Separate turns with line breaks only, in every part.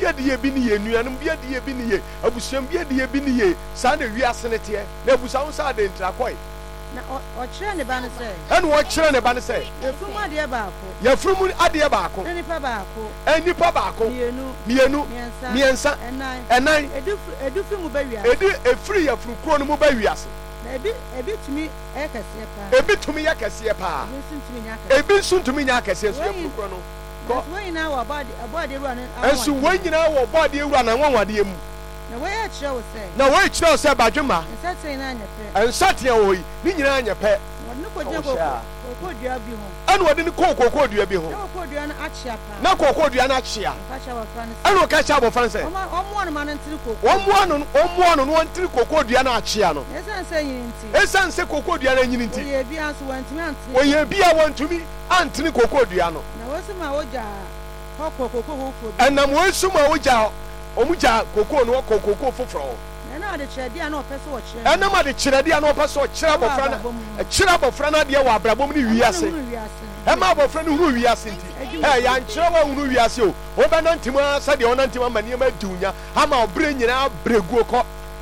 bia de ye bi ne ye nuanum bia de ye bi ne ye abusuam bia de ye bi ne ye saa na wiase ne te na abusa wo saa de ntrakoi
na ọkyerẹ ne ba no sẹ
ẹnu ọkyerẹ ne ba no sẹ
yɛfurum adeɛ baako
yɛfurum adeɛ baako
nipa baako
nipa baako mienu miɛnsa ɛnan
edu firi mu ba wiase
efiri yɛfuru kuro no mu ba wiase
na ebi tumi yɛ kɛseɛ paa
ebi tumi yɛ kɛseɛ paa ebi nso ntumi nya kɛseɛ so yɛfuru kuro no
wɔn nyinaa wɔ abɔade ewura ne
nso wɔn nyinaa wɔ abɔade ewura na nwanwadeɛ mu
na wɔyɛ kyerɛ wo sɛ
na wɔyɛ kyerɛ wo sɛ badwema
nsateɛ na anyɛ pɛ
nsateɛ wɔ yi ne nyinaa anyɛ pɛ
wɔde ne kɔgyina kokodua bi ho
ɛna wɔde ne kɔɔ kokodua bi ho
na kokodua no akyea paa
na kokodua no akyea ɛna wɔka kyerɛ abɔfra no sɛ
ɔmmoa no ma no ntiri koko
ɔmmoa no na wɔntiri kokodua no akyea no
ɛsiane sɛ
kokodua no anyini nti
wɔyɛ bia nso
wɔyɛ bia wɔntumi antene kokodua no
na wɔsum a wogya hɔ kɔ koko foforɔ
ɛnam wɔsum a wogya ɔmugya koko no wɔkɔ koko foforɔ
ɛnam ade kyerɛdeɛ na ɔpɛ sɛ wɔkyerɛ
ɛnam ade kyerɛdeɛ na ɔpɛ sɛ ɔkyerɛ abɔfra no adeɛ wɔ abrabɔ mu ne wiase ɛma abɔfra no hunu wiase nti yɛankyerɛ wɔ hunu wiase o wobɛnantim a sɛdeɛ ɔnantim ama nneɛma adi wo nya ama ɔberɛ nyinaa berɛ guo kɔ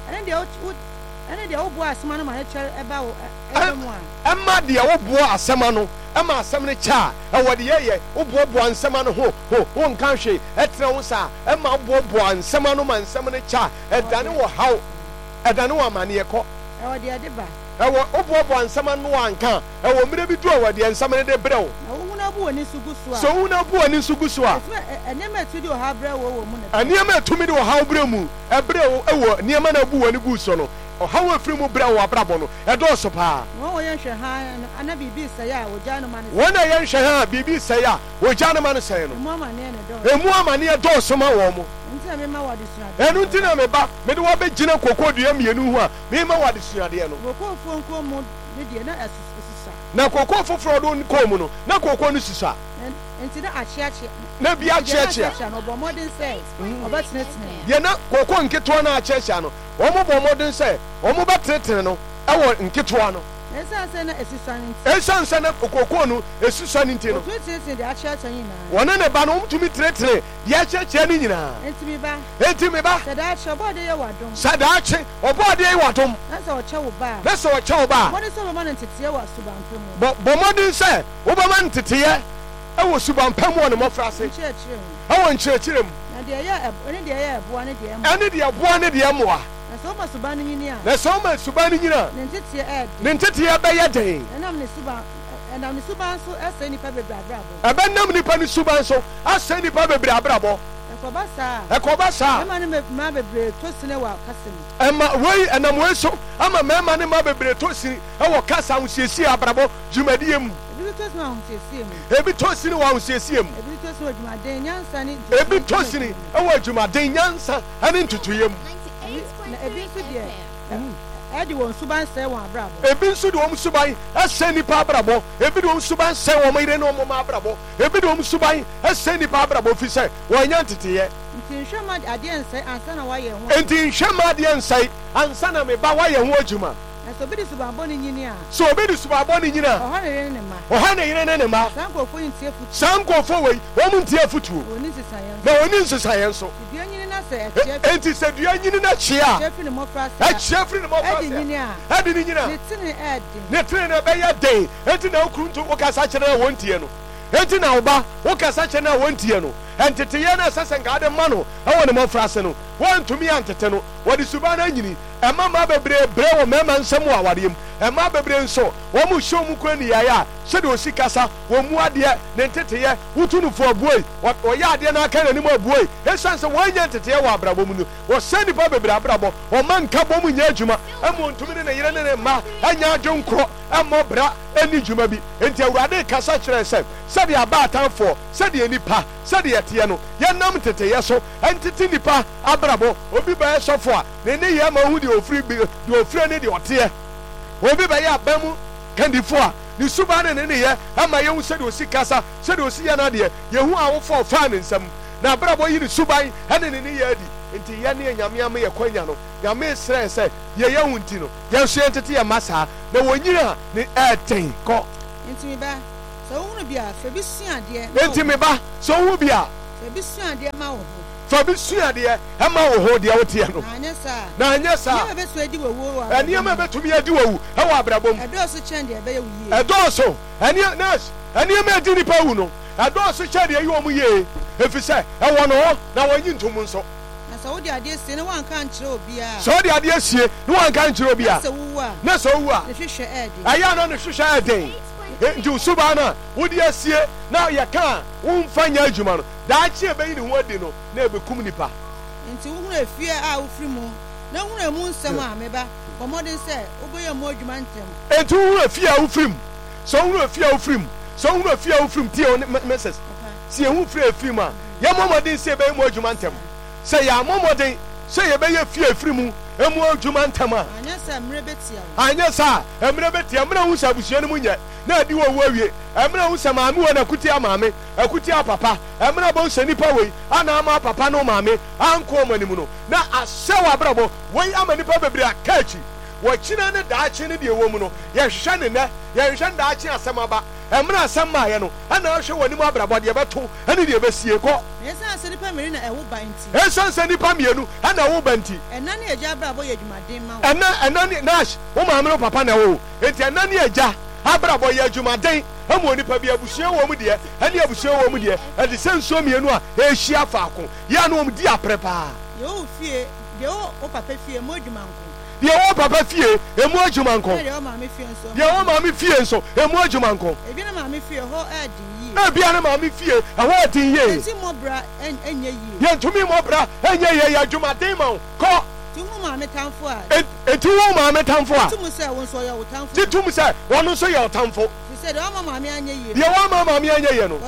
ɛne deɛ woboa asɛm no ma no kyerɛ ɛba wo ɛbɛ mu a
ɛma deɛ woboa asɛm no ɛma asɛm no kyɛ a ɛwɔ de yɛyɛ woboaboa nsɛm no ho wonka hwee ɛtena wo saa ɛma woboaboa nsɛm no ma nsɛm no kyɛ a ɛdane wɔ haw ɛdane wɔ amanneɛ kɔ
ɛwɔ deɛ de ba
ɛwɔ woboaboa nsɛm no wanka ɛwɔ mmerɛ bi du a wɔde nsɛm no de brɛ wo
na wohunu abu w'ani so gu so a
so wohunu abu w'ani so gu so a
nneɛma atumi de ɔhaw brɛ wɔ mu na
nneɛma atumi de ɔhaw brɛ mu ɛbrɛ wo ɛwɔ nneɛma no abu w'ani gu so no ɔhaw afiri mu brɛ wɔ abrabɔ no ɛdɔɔso paa
wɔn yɛ nhwɛ ha ana biribi sɛe a wɔgya no ma no
wɔn a yɛ nhwɛ ha biribi sɛe a wɔgya no ma no sɛe no emu amanneɛ dɔɔso ma wɔn mo ɛnu nti na meba mede wɔbɛgyina kokodua mmienu ho a mema wɔde suadeɛ no na koko foforɔ do kɔɔ mu no na koko no susua
nti na akyeakyea
na bi akyeakyea deɛ na koko nketewa no akyeakyea no wɔn bɔ mmɔden sɛ wɔn bɛtenetene no ɛwɔ nketewa no ɛsiane sɛ na koko no esusua no nti no wɔne ne ba no wɔntumi tenetene deɛ akyeakyea no nyinaa enti me ba sɛ daakye ɔbɔɔdeɛ yɛ wadom na sɛ ɔkyɛ wo ba bɔ mmɔden sɛ wobɛma no teteeɛ ɛwɔ subampɛ mu wɔ ne mmɔfra ase ɛwɔ nkyerɛkyerɛ mu ɛne deɛ boa ne deɛ mmoa na sɛ woma suban no nyina ne nteteeɛ bɛyɛ den ɛbɛnam nipa no suban so asɛe nipa bebree abrabɔ ɛkɔba saa ɛnam wei so ama mmarima ne ma bebree to sini ɛwɔ kasa ahosiesie abrabɔ dwumadie mu ebi to sini wɔ ahosiesie mu ebi to sini ɛwɔ adwumaden nyansa ɛne ntutuiɛ mu
ɛde wɔn suban sɛe wɔn abrabɔ
ebi nso de wɔn suban ɛsɛe nipa abrabɔ ebi de wɔn suban sɛe wɔn yere ne wɔn mma abrabɔ ebi de wɔn suban ɛsɛe nipa abrabɔ fi sɛ wɔnya nteteeɛ
nti nhwɛma adeɛ nsɛe ansa na wayɛ ho
nti nhwɛma adeɛ nsɛe ansa na me ba wayɛ ho adwuma
sɛ obi de subanbɔ ne nyini a
sɛ obi de subanbɔ ne nyini a
ɔhɔ ne yere ne ma
ɔhɔ ne yere ne ma saa nkurɔfoɔ wei wɔn ntie afutuo na wɔn nsesaeɛ nso enti sɛ dua nyini no akyea a ɛkyea firi ne mmɔfra ɛde ne nyina ne tene no ɛbɛyɛ den enti na wokuru nto wokasa kyerɛ na wɔntie no enti na woba wokasa kyerɛ na wɔntie no ɛnteteyɛ no ɛsɛ sɛ nka ade ma no ɛwɔ ne mmɔfra ase no wɔntumi antete no wɔde suba no anyini ɛma ma bebree brɛ wɔ mmarima nsɛm wɔ awadeɛ mu ɛma bebree nso wɔn mu hyɛ mu kura niyaeɛ a sɛdeɛ osi kasa wɔn mu adeɛ ne nteteyɛ wotu no fo abuoi wɔyɛ adeɛ no aka n'anim abuoi ɛsiane sɛ wɔnyɛ nteteyɛ wɔ abrabɔ mu no wɔsɛ nipa bebree abrabɔ ɔma nka bɔ mu nyɛ adwuma ɛma ntumi ne ne yere ne ne mma ɛnya adwo nkorɔ ɛmmɔ bra ɛni dwuma bi enti awurade kasa kyerɛ sɛ sɛdeɛ aba atamfoɔ sɛdeɛ nipa sɛdeɛ teɛ no yɛnam teteyɛ so ɛntete nipa abrabɔ obi bɛyɛ sɔfo a ne ne yɛ ma hu deɛ ofiri ne deɛ ɔteɛ obi bɛyɛ aba mu kandifo a ne suba ne ne yɛ ama yɛhu sɛdeɛ osi kasa sɛdeɛ osi yɛ no adeɛ yɛhu a wofɔ ɔfaa ne nsɛm na abrabɔ yi ne suban ɛne ne yɛ adi nti yɛne nyame ama yɛ kwanya no nyame srɛ sɛ yɛyɛ ho nti no yɛnso yɛntete yɛ ma saa na wɔnyina a ne ɛɛten kɔ
nti me ba sɛ wohunu bi a fa bi sua adeɛ
nti me ba sɛ wohu bi a
fa bi sua adeɛ ma wo ho
fa bi sua de e ma wo ho de wo te no na anya sa
na be so edi wo wo
eniema betumi adi wo wu e wa abrabom
edoso chen de be ye wuye
edoso eniema edi nipa wu no edoso chen de yi wo mu ye efise e wo no ho na wanyi ntom nso
na so wodi ade sie ne wan kan kire obi a
so di ade sie ne wan kan kire obi a na so wu a
ne hwehwe ede
aya no ne hwehwe ede nti usuba na wodi asie na ye ka wonfa nya adwuma no da chi ebe yi ne ho adi no na ebe kum nipa
nti wo hunu afie a wo firi mu na hunu emu nsem a meba bomodin se oboye mu adwuma ntem
nti wo hunu afie a wo firi mu so hunu afie a wo firi mu so hunu afie a wo firi mu tie message si ehu firi afiri mu a ya momodin se ebe mu adwuma ntem se ya momodin se ye be ye fie afiri mu emu adwuma ntem a
anya sa mre betia
anya sa emre betia mre hu sabusua no mu nya na adi wo awie emre hu sa maame wo na kuti amaame akuti papa emre bo nse nipa wei ana ama papa no maame anko manimu no na asewa abrabo wei ama nipa bebre akachi wo kina ne daachi ne de wo mu no ye hwehwe ne ne ye hwehwe daachi asema ba emre asema ye no ana hwehwe wani mu abrabo de beto ane de besie ko
yesa se nipa meri na ewo banti
yesa se nipa mienu ana wo banti
ena ne eja abrabo ye dwumaden ma
ena ne nash wo maame no papa na wo enti ena ne eja abrabo ye dwumaden amu nipa bi abusua wo mu de ene abusua wo mu de edi senso mienu a ehia faako ya no mu di aprepa
ye o fie de o papa fie mo dwumanko
de o papa fie emu adwumanko
de o maame fie nso
de o maame fie nso emu adwumanko
ebi na maame fie ho adin yi
ebi na maame fie ho adin ye
enti mo bra enye yi
ye ntumi mo bra enye ye ya adwumaden ma ko
tumu maame tamfo a
eti wo maame tamfo a
tumu se won so ya wo tamfo
ti tumu se won so ya wo tamfo
ti se de o maame anye yi
ye wo maame anye ye no
wo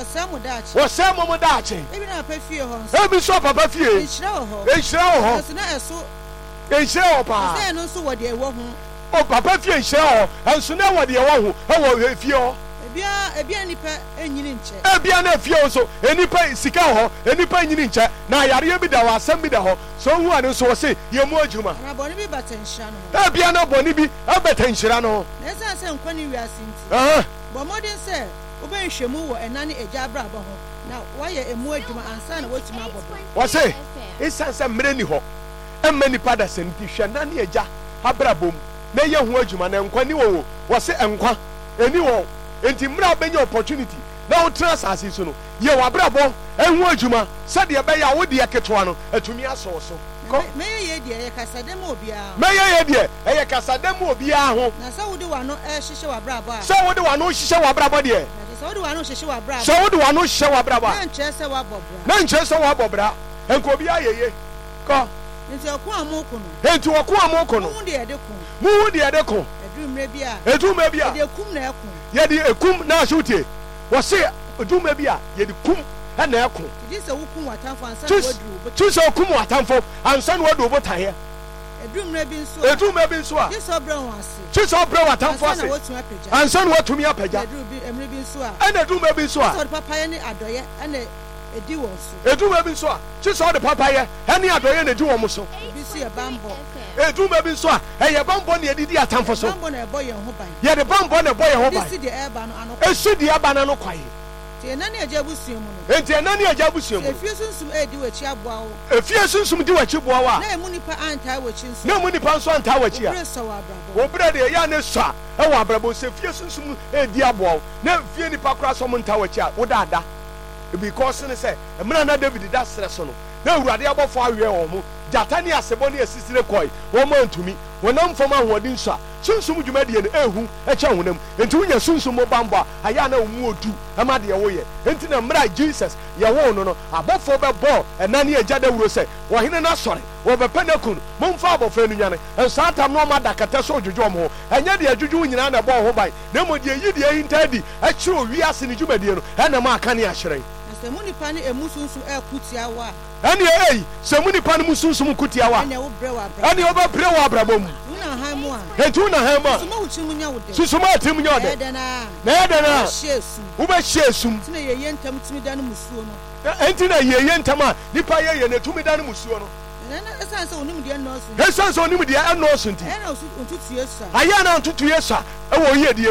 se mo daache
ebi na papa fie ho nso
ebi so papa fie
ehira ho
ehira
na eso
ehira ho pa
se no so wo de ewo ho
o papa fie ehira ho enso na wo de ewo ho e wo fie ho
ebia nipa enyini nche
ebia na fie ho so enipa sika ho enipa enyini nche na yare bi da ho asem bi da ho so hu ane so wo se ye mu adwuma
na boni bi batenhira no
ebia na boni bi abatenhira no
na esa se nkwani wiase nti bo modin se obenhwemu wo enane eja abrabo ho na waye emu adwuma ansa na wotuma abobo
wo se esa se mre ni ho emma nipa da se nti hwe na ne eja abrabom na ye hu adwuma na nkwani wo wo se enkwa eni wo enti mra benya opportunity na wo tra asase so no ye wabrabo ehu adwuma sade be ya wo de eketwa no atumi aso so
meye de ye kasadem obia
meye de ye kasadem obia ho
na sa wo de wano hihye wabrabo a
sa wo de wano hihye wabrabo de
sa wo de wano hihye wabrabo
sa wo de wano hihye wabrabo
na nche se wabobra
na nche se wabobra enko obia yeye ko
nti oku amoku no
enti oku amoku no
mu de yede ku
mu de yede ku
edumre bia
de
kum na eku
ye de ekum na ashutie wo se edumre bia ye de kum na eku
ti se wukum watamfo ansa na wadu
tu se wukum watamfo ansa na wadu botan ye
edumre bi nso a ti se obra wase
ti se obra watamfo ase ansa na watumi apaja
edumre bi nso a
ana edumre bi nso a
so de papa ye ne adoye ana edi wo so
edumre bi nso a ti se de papa ye ene adoye na edi wo mo so
bi si e bambo
edumre bi nso a eye bambo na edidi atamfo so
bambo na ebo ye ho ban
ye de bambo na ebo ye ho ban
esi de eba no ano
esi de eba na no kwaye
ti enani eja busuo mu no
enti enani eja busuo mu
efie sunsum edi wachi aboa wo
efie sunsum di wachi boa wa
na emu nipa anta wachi nso
na emu nipa nso anta wachi a
obre so wabrabo
obre de ya ne so a e wa abrabo se fie sunsum edi aboa wo na fie nipa kura so mu nta wachi a wo daada because ne say emra na David da sere so no na urade abofo awe wo mu jata ne asebo ne asisire koi wo ma ntumi wonam fam ahodi nso a sunsum dwumadie ne ehu echa honam enti wonya sunsum mo bamba aya na omu odu ama de wo ye enti na mra Jesus ye wo no no abofo be bo enane agya da wuro se wo hene na sore wo be penakun momfa abofo enu nyane ensa tam no ma dakata so dwodwo mo enya de adwudwu nyina na bo ho ban na mo de yi de hinta di akiro wi ase ne dwumadie no ena ma aka ne ahyerɛn
semu nipa ne emu sunsun kutia wa
ene semu nipa ne musunsum kutia wa
ene wo bre wa bra
ene wo be bre wa brabom
una han mu a
entu na han mu a
suma uchi mu nya wo de
susuma atim nya wo de na yede na wo be hyesum
tina ye ntam timi da no musuo no
enti na ye ntam a nipa ye na tumi da no musuo no
na esanse onim de no
so esanse onim de no so nti
ena ontutu yesu
aya na ontutu yesu e wo ye de mu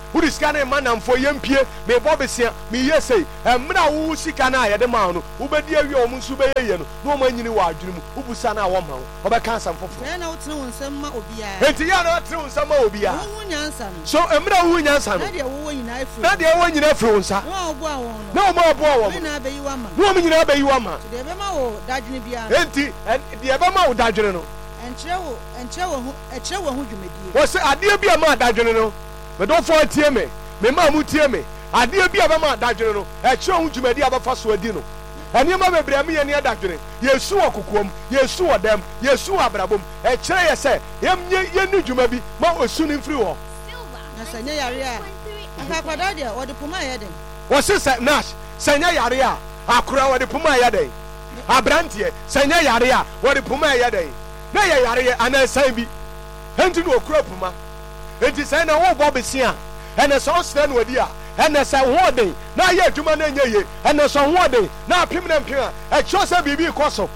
wudi sika na manamfo yempie me bobesia me yesei emra wo sika na yede ma no ubedi awie o munsu be yeye no no ma nyini wa adwene mu ubusa na wo ma wo obeka ansam fofo
na wo tene wonsam ma obia
enti ya na tene wonsam ma obia
wo nyansa no
so emra wo nyansa no
na de wo nyina afiri
na de wo nyina afiri wonsa
na wo boa wo
no na wo ma boa wo
na be yi wa ma
no mo nyina be yi wa ma
de be ma wo dadwene bia
enti de be ma wo dadwene no
enche wo hu dwumedie
wo se ade bia ma dadwene no me do fo tie me ma mu tie me ade bia be ma dadwene no eche hu dwumedie abafa so adi no enima bebre me ye ne dadwene yesu okokom yesu odam yesu abrabom echere ye se ye ni dwuma bi ma osu ni mfiri ho
na sanya yare a akakwada de wo de puma ye den
wo se nash sanya yare a akura wo de puma ye den abrantie sanya yare a wo de puma ye den na ye yare ye anasan bi enti no okura puma enti sai na wo bo besia ene so sra no adi a ene sai ho den na ye adwuma na nya ye ene so ho den na apim na mpim a echo se bibi koso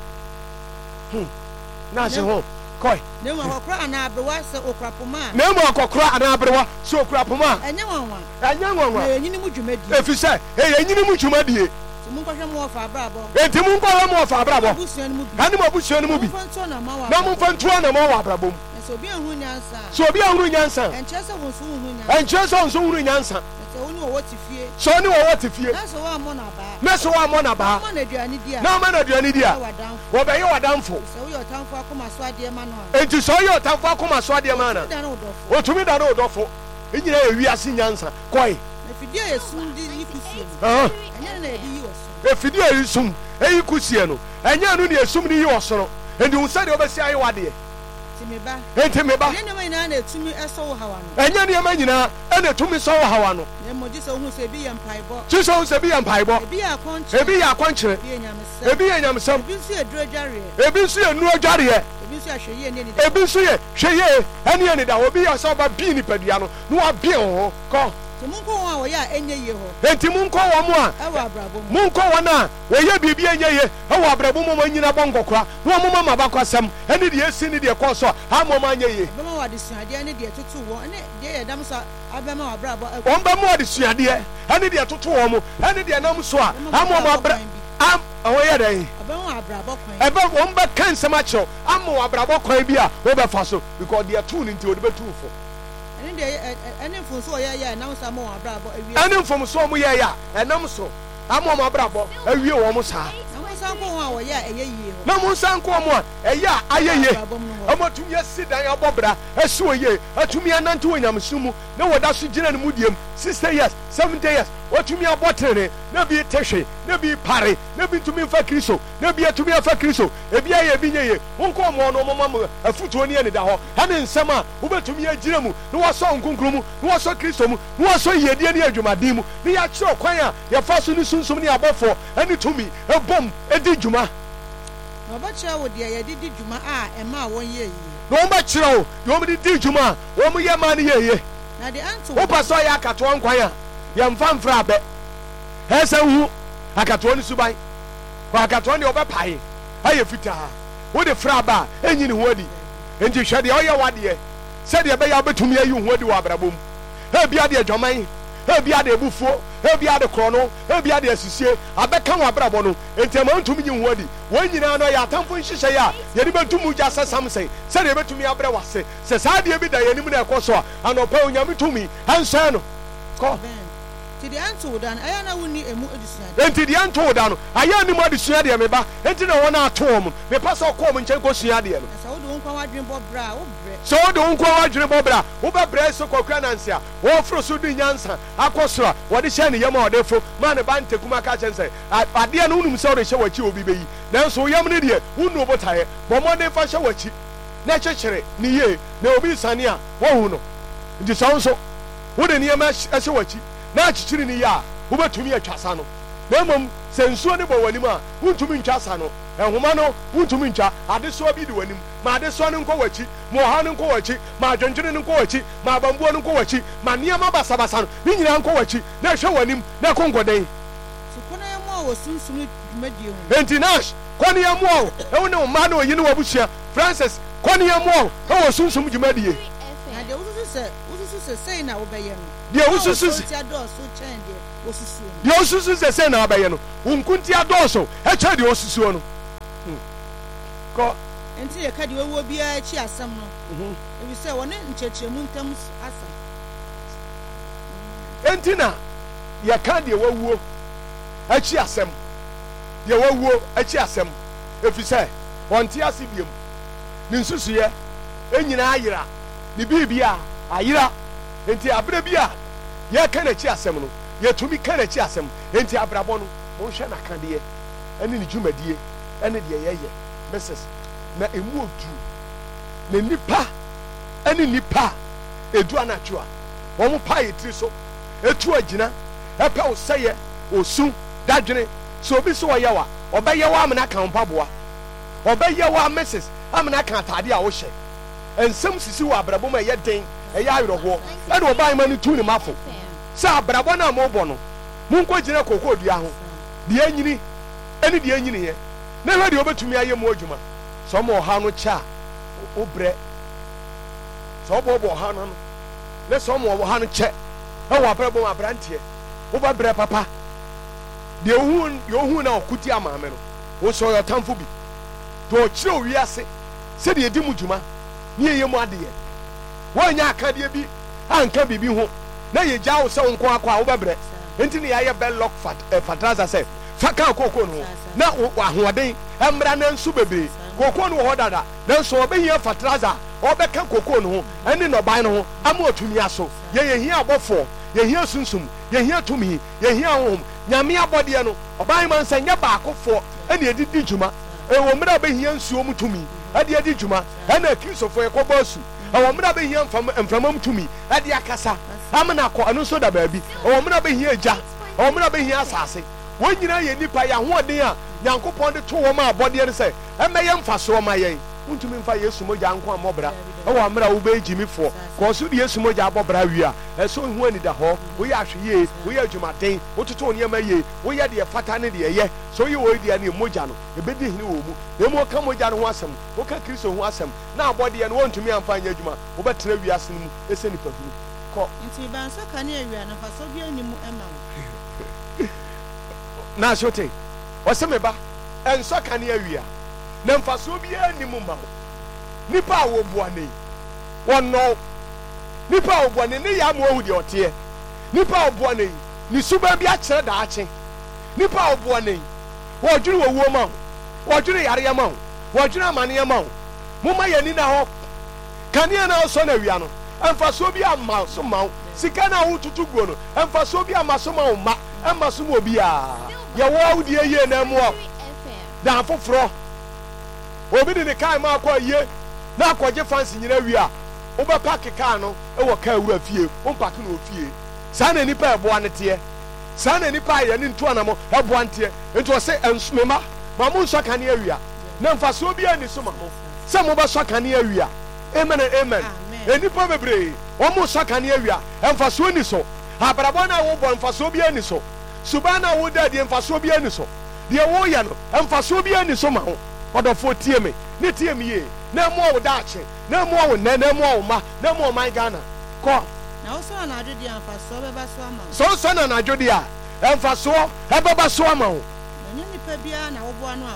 na se ho koi
ne mo akokra ana abrewa se okura puma
ne mo akokra ana abrewa se okura puma
enye wanwa
na
enyini mu dwumadi
efi se enyini mu dwumadi
mun ko hwe mo fa abrabo
enti mun ko hwe mo fa abrabo ani mo busuan mu bi
na
mun fantuo na mo wa abrabo mu
so bi ehun nyansa
so bi ehun nyansa
enche se won so ehun nyansa
enche se won so ehun nyansa
so oni wo woti fie
so ni wo woti fie
na so wa mo na ba
na so wa mo na ba
na aduani dia
na ma na aduani dia wo be ye wadamfo
so yo tamfo akoma so ade ma no
enti so yo tamfo akoma so ade ma na o tumi da no odofo enyina ewi ase nyansa koi
efidie yesum di yikusie no enya na edi yi oso
efidie yesum eyikusie no enya no ne yesum ni yi osoro endi unsa de obesi ayi wade
timeba
enti meba
enya ma nyina na etumi eso wo hawa no
enya ne ma nyina ena etumi so wo hawa no
ne mo jise hu se bi ye mpaibo
jise hu se bi ye mpaibo
ebi ya akwanche
ebi ye nyamsam
ebi nso ye duro adware
ebi nso ye nu adware
ebi nso ahweye ne ni da
ebi nso ye hweye ene ni da obi ya so ba bi ni padua no no wa bi ho ko
munko wa wo ya enye ye ho
enti munko wa mu a
ewa abrabo mu
munko wa na wo ye bibi enye ye ewa abrabo mu manyina bonkokora no mu mama bakwasem ene de esi ni de koso ha mo manye ye
be ma wa de suade ene de tutu wo ene de ye dam so abema wa abrabo
on ba mo de suade ene de tutu wo mu ene de nam so a ha mo abra am o ye dey
abema wa abrabo kwan
ebe won ba kan sem a kiro am wa abrabo kwan bi a wo be fa so because de tu ni nti wo de be tu fo
ene mfumso ye nam so mo abrabo awie
ene mfumso mo ye ya enam so amo mo abrabo awie wo mo sa
san ko wa wo ye eye yie ho
na mo san ko mo a eye ayeye amatum ye sidan abobra esu oye atumi anante wonyamsumu na woda so gina ne mudiem 60 years 70 years watumi abotere na bi tehwe na bi pare na bi tumi fa kristo na bi atumi afa kristo ebi aye bi nyeye wonko mo no mo afutuo ne da ho ha ne nsem a wobetumi agina mu na waso nkonkromu na waso kristo mu na waso yedie ne adwumaden mu ne ya kire kwan a ya fa so ne sunsum ne abofo ani tumi ebom edi dwuma
no ba kire wo de ye didi dwuma a ema won ye yi
no ba kire wo yo mo didi dwuma wo mo ye ma ne ye
na de anto
wo pa so ya akato nkwan a ya mfa mfra abe hesa hu akato ni suban kwa akato ni obepae aye fita wo de fra ba enyi ni ho adi enji hwede o ye wade se de be ya betumi ayi ho adi wa abrabom e bia de adwaman e bia de ebufuo e bia de krono e bia de asisie abeka wa abrabo no entema ntumi nyi ho adi wo nyina no ya tamfo nhihye ya ye de betumu ja sesam se se de betumi abre wase se sa de bi da ye nim na ekoso a anopa onyame tumi ansa no ko
ti de anto dan aya na woni emu adusua
enti de anto dan no aya ni mu adusua de meba enti na wona ato om me pasa ko om nche ko sua de no
sa wo de nkwa wadwen bobra wo bre
so wo de nkwa wadwen bobra wo be bre so kokra nansia wo fro so du nyansa akosora wo de hye ne yam a wo de fro ma ne bante kuma ka chense ade no unum se wo de hye wachi obi beyi nanso yam ne de unu obotaye bo mo de fa hye wachi na chechere ni ye na obi sane a wo hu no ndi so nso wo de niam hye wachi na chichiri ni ya wo betumi atwasa no na mom sensuo ne bo wanim a wuntumi ntwasa no ehoma no wuntumi ntwa adeso bi de wanim ma adeso ne nko wachi ma oha ne nko wachi ma adwendwene ne nko wachi ma abambuo ne nko wachi ma niam basabasa no ni nyina nko wachi na hwe wanim na kongoden
sukuna ya mo wo sunsum dwumadie ho
enti nash kwani ya mo e wo ne ma na oyi ne wabusua Francis kwani ya mo e wo sunsum dwumadie
na de wo se wosusu se sei na wobɛyɛ no
deɛ wosusu se
adɔɔso kyɛn deɛ wosusu no
deɛ wosusu se sei na wobɛyɛ no nkunti adɔɔso ɛkyɛ deɛ wosusu no kɔ
enti yɛ ka deɛ wɔwɔ biara akyi asɛm no ebi sɛ wɔne nkyerɛkyerɛmu ntam asɛm
enti na yɛka deɛ wɔwuo akyi asɛm deɛ wɔwuo akyi asɛm efi sɛ wɔnte ase biam ne nsusuyɛ enyinaa ayera ne biribia ayera enti abere bi a yɛka n'akyi asɛm no yɛtumi ka n'akyi asɛm enti abrabɔ no monhwɛ n'akadeɛ ɛne ne dwumadie ɛne deɛ yɛyɛ mrs na emu odu na nipa ɛne nipa edu anatwo a wɔn pa yɛ tiri so etu agyina ɛpɛ wo sɛyɛ osu dadwene so obi so wɔyɛ wa ɔbɛyɛ wa amena kan mpaboa ɔbɛyɛ wa mrs amena kan atade a wohyɛ nsɛm sisi wɔ abrabɔ mu ɛyɛ den ɛyɛ ayɔrɔhoɔ ɛna ɔbaa ma no tu ne mafo sɛ abrabɔ no a mɔbɔ no monkɔ gyina koko dua ho deɛ nyini ɛne deɛ nyini yɛ na hwɛ deɛ wobɛtumi ayɛ mu adwuma sɛ ɔma ɔha no kyɛ a wobrɛ sɛ ɔbɔbɔ ɔha no no na sɛ ɔma ɔha no kyɛ ɛwɔ abrabɔ mu abranteɛ wobɛbrɛ papa deɛ ohu na ɔkuti amaame no wo sɛ ɔyɛ ɔtamfo bi to ɔkyerɛ owi ase sɛdeɛ ɛdi mu dwuma ne yɛyɛ mu adeɛ wɔanya akadeɛ bi anka biribi ho na yɛgya wo sɛ wo nko akɔ a wobɛbrɛ enti ne yɛayɛ bɛlɔk fatraza sɛ fa ka kooko no ho na ahoɔden mmra na nso bebree kooko no wɔ hɔ dada nanso ɔbɛhia fatraza a ɔbɛka kooko no ho ɛne nnɔban no ho ama ɔtumi aso yɛyɛhia abɔfoɔ yɛhia sunsum yɛhia tumi yɛhia honhom nyame abɔdeɛ no ɔban ma nsɛ nyɛ baakofoɔ ɛne ɛdidi dwuma ɛwɔ mmerɛ a bɛhia nsuo mu tumi ɛde adi dwuma ɛna kristofoɔ yɛkɔbɔ asu ɛwɔ mmerɛ a bɛhia mframa mu tumi ɛde akasa amena akɔ ɛno nso da baabi ɛwɔ mmerɛ a bɛhia agya ɛwɔ mmerɛ a bɛhia asase wɔn nyinaa yɛ nipa yɛ ahoɔden a nyankopɔn de to wɔn a abɔdeɛ no sɛ ɛmɛyɛ mfasoɔ ma yɛn wontumi mfa yesu mogya nko amɔbra ɛwɔ mmerɛ a wobɛyɛ gyimifoɔ kɔɔso de yesu mogya abɔbra wie a ɛsɛ ohu anida hɔ woyɛ ahwe yie woyɛ adwumaden wototo nneɛma yie woyɛ deɛ fata ne deɛ yɛ sɛ woyɛ wɔyi deɛ ne mogya no ɛbɛdi hene wɔ mu na mu ɔka mogya no ho asɛm woka kristo ho asɛm na abɔdeɛ no wɔntumi amfa nyɛ adwuma wobɛtena wiase no mu ɛsɛ nipa hunu kɔ
nti bansa ka ne awia no faso bi ani mu ɛma wo
na sote ɔsɛ me ba ɛnsɔ ka ne awia na mfasoɔ biara ni mu ma wo nipa a wɔbua ne wɔnɔ nipa a wɔbua ne ne yɛ ama ohu deɛ ɔteɛ nipa a wɔbua ne ne suba bi akyerɛ daakye nipa a wɔbua ne wɔdwene wɔwuo ma wo wɔdwene yareɛ ma wo wɔdwene amanneɛ ma wo momma yɛni na hɔ kanea na ɔsɔ na awia no mfasoɔ bi ama so ma wo sika na wotutu guo no mfasoɔ bi ama so ma wo ma ɛma so ma obiara yɛwɔ wo deɛ yie na ɛmoa da foforɔ obi de ne kaa ma akɔ yie na akɔgye fansi nyina wie a wobɛpake kaa no ɛwɔ kaa wura fie wompake no ofie saa na nipa ɛboa ne teɛ saa na nipa ayɛ ne ntu anamɔ ɛboa nteɛ nti ɔsɛ ɛnsomema ma mo nsɔ kane awia na mfasoɔ bi ani so ma mo sɛ mobɛsɔ kane awia amen and amen enipa bebree wɔn mo sɔ kane awia mfasoɔ ni so abrabɔ na wobɔ mfasoɔ bi ani so suban na woda deɛ mfasoɔ bi ani so deɛ woyɛ no mfasoɔ bi ani so ma ho ɔdɔfoɔ tie me ne tie me yie na ɛmoa wo daakye na ɛmoa wo nnɛ na ɛmoa wo ma na ɛmoa ɔman Ghana kɔ
na wosɔ na adwo deɛ mfasoɔ bɛba so ama wo
sɛ wosɔ na anadwo deɛ a mfasoɔ ɛbɛba so ama wo
na nyɛ nipa biara na woboa no a